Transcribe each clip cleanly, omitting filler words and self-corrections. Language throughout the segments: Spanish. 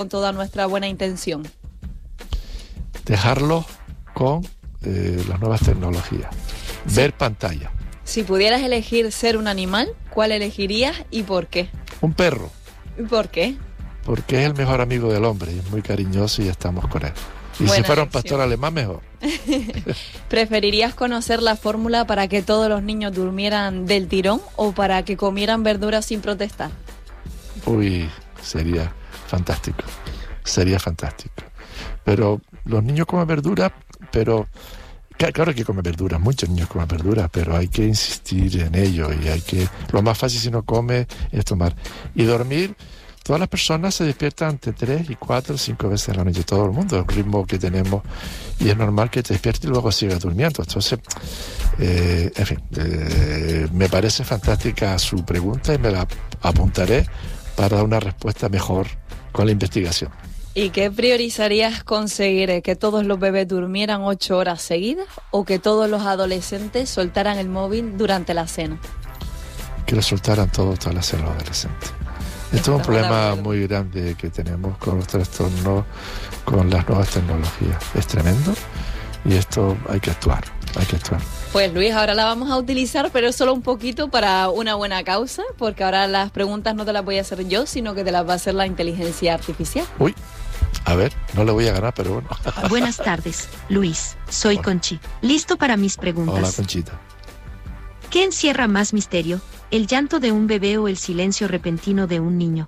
con toda nuestra buena intención? Dejarlo con las nuevas tecnologías. Sí. Ver pantalla. Si pudieras elegir ser un animal, ¿cuál elegirías y por qué? Un perro. ¿Y por qué? Porque es el mejor amigo del hombre y es muy cariñoso y estamos con él. Y buena si fuera un pastor alemán, mejor. ¿Preferirías conocer la fórmula para que todos los niños durmieran del tirón o para que comieran verduras sin protestar? Uy, sería fantástico. Sería fantástico. Pero los niños comen verduras, pero... Claro que comen verduras, muchos niños comen verduras, pero hay que insistir en ello y hay que... Lo más fácil si no come es tomar. Y dormir... Todas las personas se despiertan entre 3 y 4 o 5 veces a la noche, todo el mundo, es un ritmo que tenemos y es normal que te despiertes y luego sigas durmiendo. Entonces, en fin, me parece fantástica su pregunta y me la apuntaré para dar una respuesta mejor con la investigación. ¿Y qué priorizarías conseguir? ¿Que todos los bebés durmieran 8 horas seguidas o que todos los adolescentes soltaran el móvil durante la cena? Que lo soltaran toda la cena los adolescentes. Esto es un problema muy grande que tenemos con los trastornos, con las nuevas tecnologías. Es tremendo y esto hay que actuar. Pues Luis, ahora la vamos a utilizar, pero solo un poquito para una buena causa, porque ahora las preguntas no te las voy a hacer yo, sino que te las va a hacer la inteligencia artificial. Uy, a ver, no le voy a ganar, pero bueno. Buenas tardes, Luis. Soy Hola. Conchi. Listo para mis preguntas. Hola, Conchita. ¿Qué encierra más misterio? ¿El llanto de un bebé o el silencio repentino de un niño?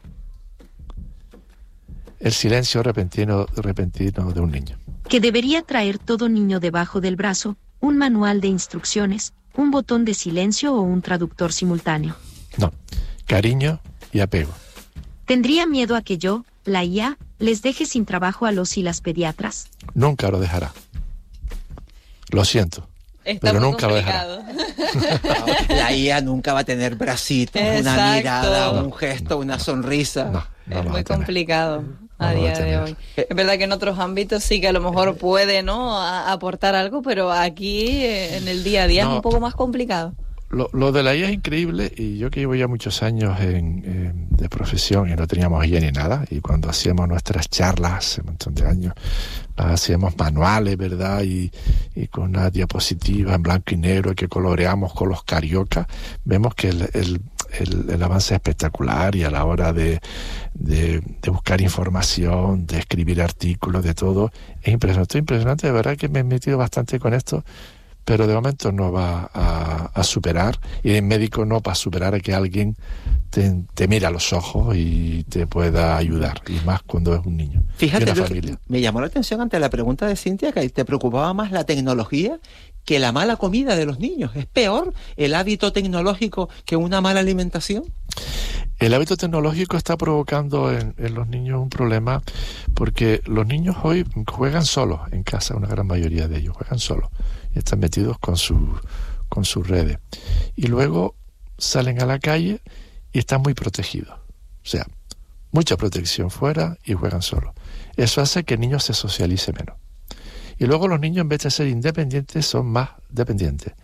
El silencio repentino de un niño. ¿Qué debería traer todo niño debajo del brazo? ¿Un manual de instrucciones, un botón de silencio o un traductor simultáneo? No, cariño y apego. ¿Tendría miedo a que yo, la IA, les deje sin trabajo a los y las pediatras? Nunca lo dejará. Lo siento. Está pero muy nunca complicado. lo dejará. La IA nunca va a tener bracitos, Exacto. una mirada, un gesto, una sonrisa. No Es lo va muy a tener. complicado a No lo va a día de tener. hoy. Es verdad que en otros ámbitos sí que a lo mejor puede, ¿no?, aportar algo, pero aquí en el día a día es un poco más complicado. Lo de la IA es increíble y yo que llevo ya muchos años de profesión y no teníamos IA ni nada, y cuando hacíamos nuestras charlas hace un montón de años, las hacíamos manuales, ¿verdad? Y con una diapositiva en blanco y negro que coloreamos con los cariocas, vemos que el avance es espectacular y a la hora de buscar información, de escribir artículos, de todo, es impresionante. Estoy impresionante, de verdad que me he metido bastante con esto, pero de momento no va a superar, y el médico no va a superar a que alguien te mire a los ojos y te pueda ayudar, y más cuando es un niño. Fíjate, y una Luis, familia. me llamó la atención ante la pregunta de Cintia que te preocupaba más la tecnología que la mala comida de los niños. ¿Es peor el hábito tecnológico que una mala alimentación? El hábito tecnológico está provocando en los niños un problema, porque los niños hoy juegan solos en casa, una gran mayoría de ellos juegan solos y están metidos con sus redes, y luego salen a la calle y están muy protegidos, o sea, mucha protección fuera y juegan solos. Eso hace que el niño se socialice menos, y luego los niños, en vez de ser independientes, son más dependientes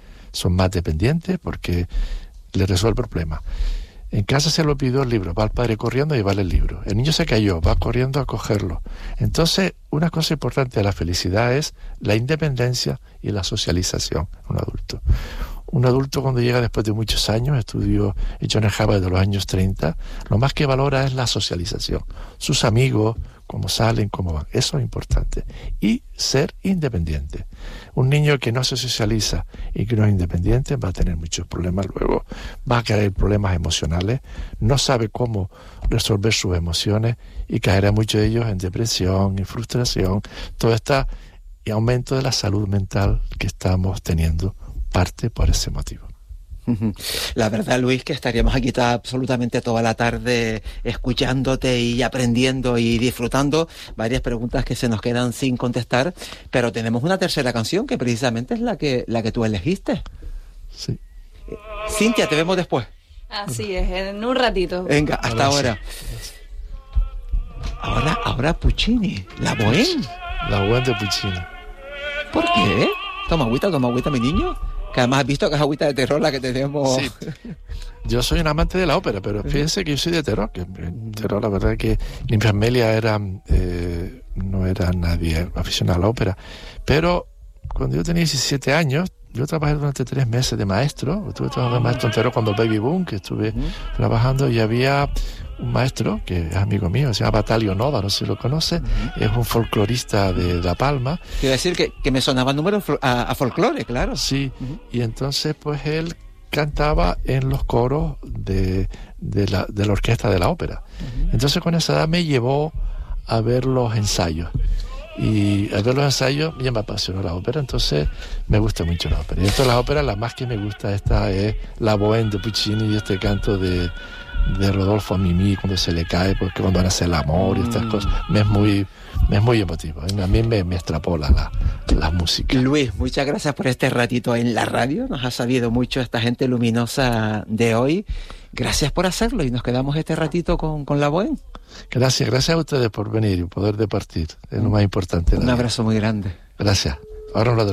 porque les resuelve el problema. En casa se lo pidió el libro, va el padre corriendo a llevarle el libro. El niño se cayó, va corriendo a cogerlo. Entonces, una cosa importante de la felicidad es la independencia y la socialización en un adulto. Un adulto, cuando llega después de muchos años, estudios hechos en Harvard de los años 30, lo más que valora es la socialización. Sus amigos, cómo salen, cómo van. Eso es importante. Y ser independiente. Un niño que no se socializa y que no es independiente va a tener muchos problemas luego. Va a caer problemas emocionales, no sabe cómo resolver sus emociones y caerá muchos de ellos en depresión, en frustración. Todo este aumento de la salud mental que estamos teniendo parte por ese motivo. La verdad, Luis, que estaríamos aquí absolutamente toda la tarde escuchándote y aprendiendo y disfrutando. Varias preguntas que se nos quedan sin contestar, pero tenemos una tercera canción que precisamente es la que tú elegiste. Sí. Cintia, te vemos después. Así es, en un ratito. Venga, hasta ahora. Ahora Puccini, la Bohème. La Bohème de Puccini. ¿Por qué? Toma agüita, mi niño. Que además has visto que es agüita de terror la que tenemos. Sí. Yo soy un amante de la ópera, pero fíjense que yo soy de terror, que terror, la verdad es que mi familia no era nadie aficionado a la ópera, pero cuando yo tenía 17 años, yo trabajé durante 3 meses de maestro, estuve trabajando de maestro entero cuando el Baby Boom, que estuve trabajando, y había un maestro que es amigo mío, se llama Batalio Nova, no sé si lo conoce, es un folclorista de La Palma. Quiero decir que me sonaban números a folclore, claro. Sí, y entonces pues él cantaba en los coros de la orquesta de la ópera. Entonces con esa edad me llevó a ver los ensayos. Y al ver los ensayos ya me apasionó la ópera, entonces me gusta mucho la ópera. Y dentro de las óperas la más que me gusta esta es la Bohème de Puccini y este canto de Rodolfo a Mimi cuando se le cae, porque cuando van a hacer el amor y estas cosas, me es muy emotivo. A mí me extrapola la música. Luis, muchas gracias por este ratito en la radio. Nos ha sabido mucho esta gente luminosa de hoy. Gracias por hacerlo y nos quedamos este ratito con la Bohème. Gracias a ustedes por venir y poder departir. Es lo más importante. Un abrazo muy grande. Gracias. Ahora